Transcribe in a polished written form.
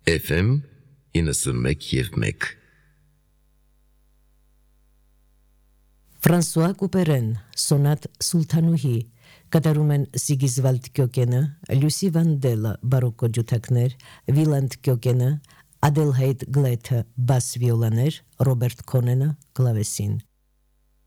FM 91.1 Ֆրանսուଆ Կուպերեն, Սոնատ Սուլթանուհի, կատարում են Սիգիզվալդ Կյոկենը, Լյուսի Վանդելը, բարոկկո ջութակներ, Վիլանդ Կյոկենը, Ադելհեյդ Գլեթը, բաս վիոլաներ, Ռոբերտ Քոնենը, կլավեսին։